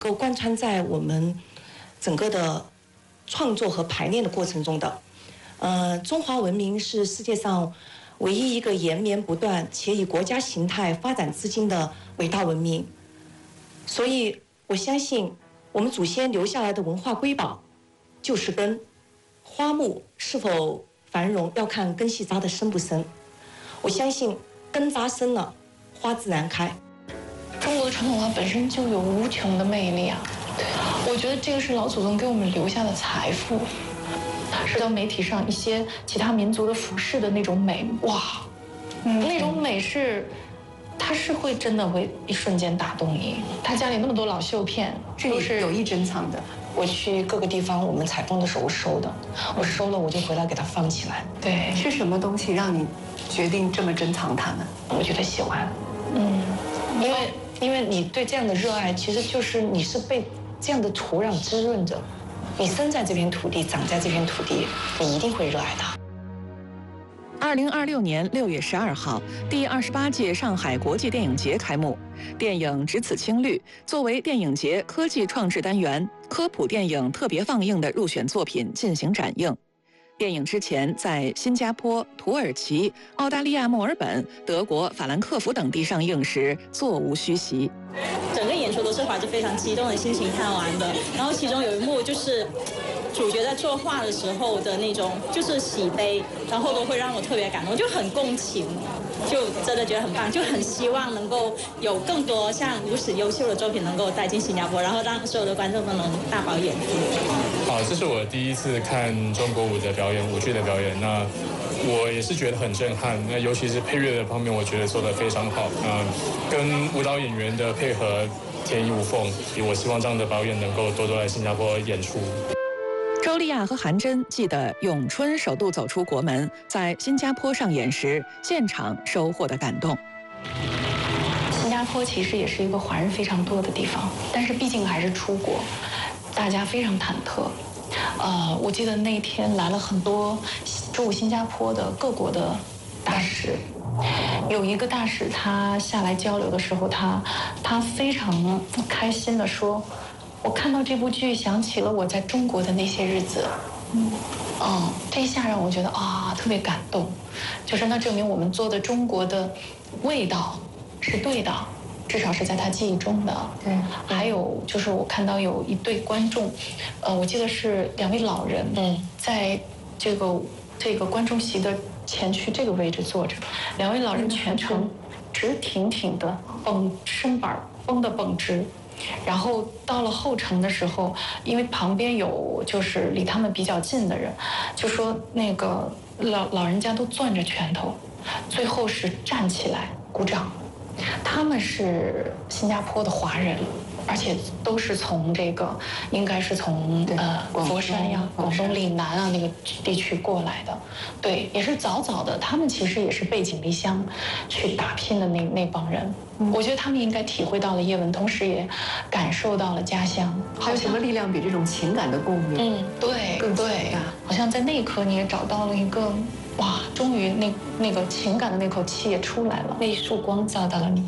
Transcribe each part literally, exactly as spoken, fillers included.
够贯穿在我们整个的创作和排练的过程中的。呃，中华文明是世界上唯一一个延绵不断且以国家形态发展至今的伟大文明，所以我相信我们祖先留下来的文化瑰宝就是根。花木是否繁荣，要看根系扎的深不深。我相信根扎深了，花自然开。 中国的传统文化本身就有无穷的魅力啊！对，我觉得这个是老祖宗给我们留下的财富。社交媒体上一些其他民族的服饰的那种美，哇，嗯，那种美是，它是会真的会一瞬间打动你。他家里那么多老绣片， 都是有意珍藏的。 我去各个地方，我们采风的时候收的，我收了我就回来给它放起来。 对， 是什么东西让你决定这么珍藏它呢？ 我觉得喜欢， 嗯， 因为因为你对这样的热爱，其实就是你是被这样的土壤滋润着，你生在这片土地，长在这片土地，你一定会热爱它。 二零二六年六月十二号，第二十八届上海国际电影节开幕。电影《只此青绿》作为电影节科技创制单元科普电影特别放映的入选作品进行展映。电影之前在新加坡、土耳其、澳大利亚墨尔本、德国法兰克福等地上映时，座无虚席。 整个演出都是怀着非常激动的心情看完的。然后其中有一幕就是主角在作画的时候的那种就是喜悲，然后都会让我特别感动，就很共情，就真的觉得很棒，就很希望能够有更多像如此优秀的作品能够带进新加坡，然后让所有的观众都能大饱眼福。 好，这是我第一次看中国舞的表演，舞剧的表演。那我也是觉得很震撼，那尤其是配乐的方面，我觉得做得非常好。那跟舞蹈演员的配合天衣无缝，我希望这样的表演能够多多来新加坡演出。 周丽亚和韩真记得咏春首度走出国门，在新加坡上演时，现场收获的感动。 新加坡其实也是一个华人非常多的地方，但是毕竟还是出国，大家非常忐忑。呃，我记得那天来了很多驻新加坡的各国的大使，有一个大使他下来交流的时候，他他非常开心地说，我看到这部剧想起了我在中国的那些日子。嗯，哦，这一下让我觉得啊特别感动，就是那证明我们做的中国的味道是对的，至少是在他记忆中的。 嗯， 还有就是我看到有一对观众，呃，我记得是两位老人， 嗯， 在这个这个观众席的前区这个位置坐着，两位老人全程直挺挺的绷身板绷得绷直。然后到了后程的时候，因为旁边有就是离他们比较近的人，就说那个老老人家都攥着拳头，最后是站起来鼓掌。他们是新加坡的华人，而且都是从这个应该是从呃佛山呀、广东岭南啊那个地区过来的，对，也是早早的，他们其实也是背井离乡去打拼的那那帮人。嗯、我觉得他们应该体会到了叶问，同时也感受到了家乡。 还有什么力量比这种情感的共鸣？ 嗯，对对，好像在那一刻你也找到了一个。哇，终于那那个情感的那口气也出来了，那一束光照到了你。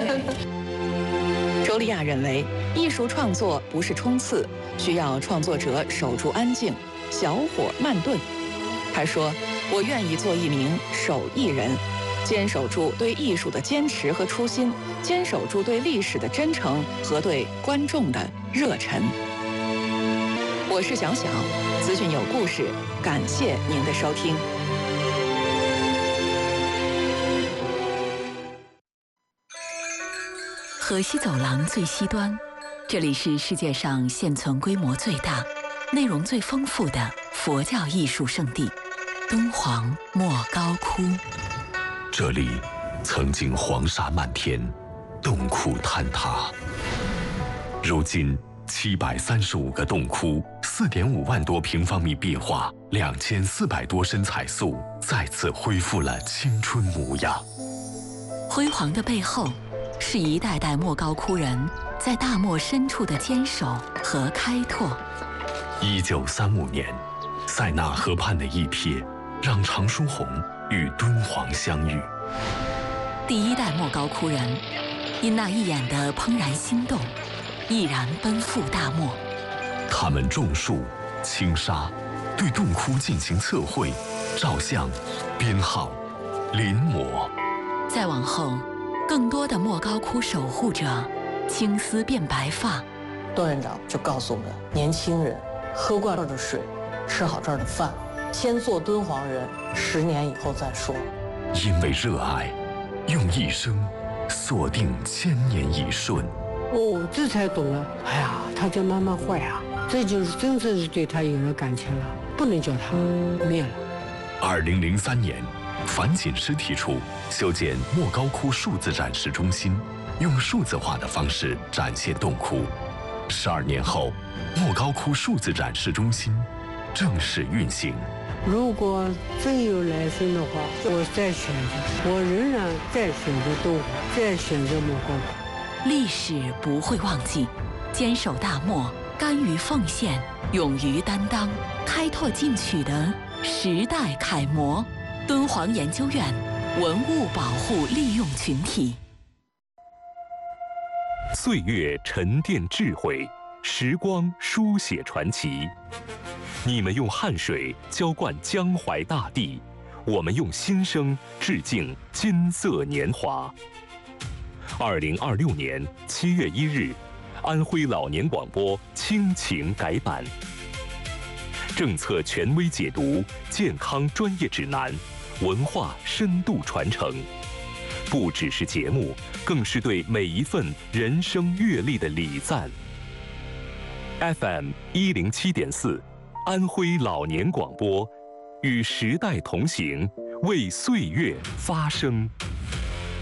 周丽亚认为，艺术创作不是冲刺，需要创作者守住安静，小火慢炖。她说：“我愿意做一名手艺人，坚守住对艺术的坚持和初心，坚守住对历史的真诚和对观众的热忱。”我是小小，资讯有故事，感谢您的收听。 河西走廊最西端，这里是世界上现存规模最大、内容最丰富的佛教艺术圣地——敦煌莫高窟。 这里曾经黄沙漫天，洞窟坍塌。如今，七百三十五个洞窟，四点五万多平方米壁画，两千四百多身彩塑，再次恢复了青春模样。 辉煌的背后，是一代代莫高窟人在大漠深处的坚守和开拓。 一九三五年，塞纳河畔的一瞥，让常书鸿与敦煌相遇。 第一代莫高窟人因那一眼的怦然心动， 毅然奔赴大漠。 他们种树、清沙，对洞窟进行测绘、照相、编号、临摹。 再往后，更多的莫高窟守护者，青丝变白发。 段院长就告诉我们，年轻人喝惯这儿的水，吃好这儿的饭，先做敦煌人，十年以后再说。 因为热爱，用一生锁定千年一瞬。 哦，这才懂了。哎呀，他叫妈妈坏啊，这就是真正是对他有了感情了，不能叫他灭了。 二零零三年，樊锦诗提出修建莫高窟数字展示中心，用数字化的方式展现洞窟。十二年后，莫高窟数字展示中心正式运行。 如果真有来生的话，我再选择，我仍然再选择东华，再选择莫高窟。 历史不会忘记，坚守大漠，甘于奉献，勇于担当，开拓进取的时代楷模。敦煌研究院文物保护利用群体。 岁月沉淀智慧，时光书写传奇。你们用汗水浇灌江淮大地，我们用心声致敬金色年华。二零二六年七月一日，安徽老年广播亲情改版，政策权威解读，健康专业指南，文化深度传承，不只是节目，更是对每一份人生阅历的礼赞。F M 一零七点四，安徽老年广播，与时代同行，为岁月发声。